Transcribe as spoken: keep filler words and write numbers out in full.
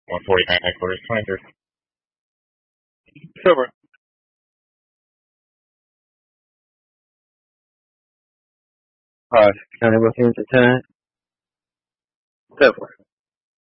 one forty-nine headquarters, twenty-third. Silver. Five. County bookings at ten. Silver.